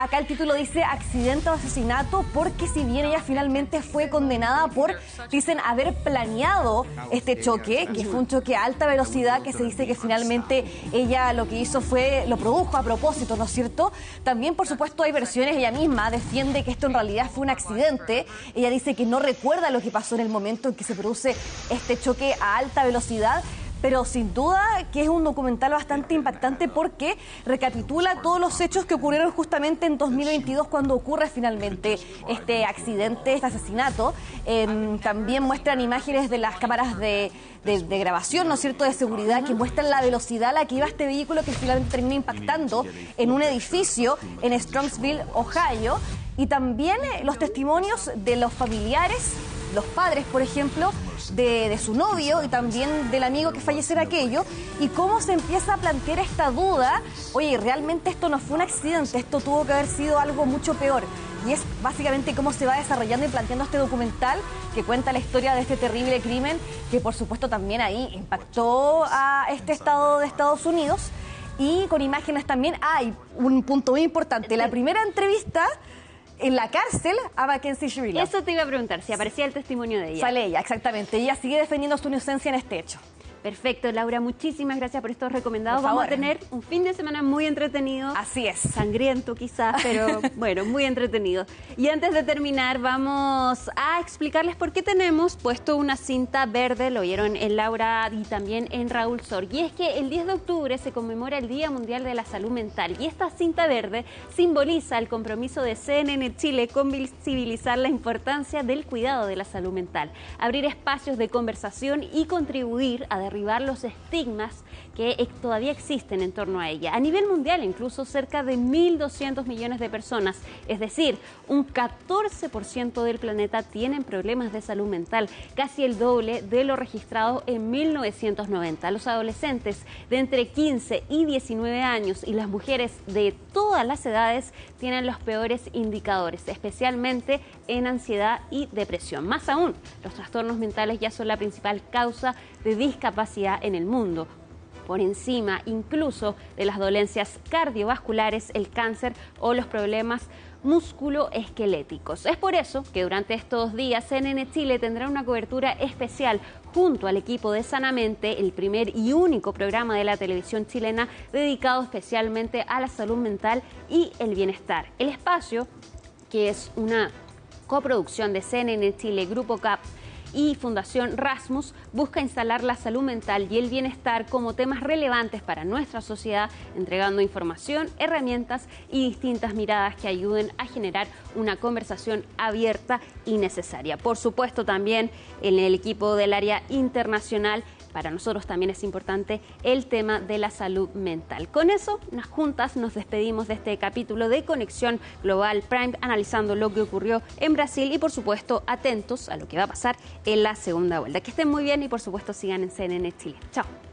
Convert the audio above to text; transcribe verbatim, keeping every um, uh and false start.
Acá el título dice accidente o asesinato, porque si bien ella finalmente fue condenada por, dicen, haber planeado este choque, que fue un choque a alta velocidad, que se dice que finalmente ella lo que hizo fue, lo produjo a propósito, ¿no es cierto? También, por supuesto, hay versiones, ella misma defiende que esto en realidad fue un accidente. Ella dice que no recuerda lo que pasó en el momento en que se produce este choque a alta velocidad. Pero sin duda que es un documental bastante impactante porque recapitula todos los hechos que ocurrieron justamente en dos mil veintidós cuando ocurre finalmente este accidente, este asesinato. Eh, también muestran imágenes de las cámaras de, de, de grabación, ¿no es cierto?, de seguridad, que muestran la velocidad a la que iba este vehículo, que finalmente termina impactando en un edificio en Strongsville, Ohio. Y también eh, los testimonios de los familiares, los padres, por ejemplo, de, de su novio y también del amigo que falleció en aquello, y cómo se empieza a plantear esta duda: oye, realmente esto no fue un accidente, esto tuvo que haber sido algo mucho peor. Y es básicamente cómo se va desarrollando y planteando este documental que cuenta la historia de este terrible crimen, que por supuesto también ahí impactó a este estado de Estados Unidos. Y con imágenes también hay un punto muy importante: la primera entrevista en la cárcel a Mackenzie Shirley. Eso te iba a preguntar, si aparecía el testimonio de ella. Sale ella, exactamente. Ella sigue defendiendo su inocencia en este hecho. Perfecto, Laura, muchísimas gracias por estos recomendados. Vamos a tener un fin de semana muy entretenido. Así es. Sangriento quizás, pero bueno, muy entretenido. Y antes de terminar, vamos a explicarles por qué tenemos puesto una cinta verde. Lo oyeron en Laura y también en Raúl Sor. Y es que el diez de octubre se conmemora el Día Mundial de la Salud Mental. Y esta cinta verde simboliza el compromiso de C N N Chile con visibilizar la importancia del cuidado de la salud mental, abrir espacios de conversación y contribuir a derribar los estigmas que todavía existen en torno a ella. A nivel mundial, incluso cerca de mil doscientos millones de personas, es decir, un catorce por ciento del planeta tienen problemas de salud mental, casi el doble de lo registrado en mil novecientos noventa. Los adolescentes de entre quince y diecinueve años y las mujeres de todas las edades tienen los peores indicadores, especialmente en ansiedad y depresión. Más aún, los trastornos mentales ya son la principal causa de discapacidad en el mundo, por encima incluso de las dolencias cardiovasculares, el cáncer o los problemas musculoesqueléticos. Es por eso que durante estos días C N N Chile tendrá una cobertura especial junto al equipo de Sanamente, el primer y único programa de la televisión chilena dedicado especialmente a la salud mental y el bienestar. El espacio, que es una coproducción de C N N Chile, Grupo C A P y Fundación Rasmus, busca instalar la salud mental y el bienestar como temas relevantes para nuestra sociedad, entregando información, herramientas y distintas miradas que ayuden a generar una conversación abierta y necesaria. Por supuesto, también en el equipo del área internacional, para nosotros también es importante el tema de la salud mental. Con eso, unas juntas nos despedimos de este capítulo de Conexión Global Prime, analizando lo que ocurrió en Brasil y, por supuesto, atentos a lo que va a pasar en la segunda vuelta. Que estén muy bien y, por supuesto, sigan en C N N Chile. Chao.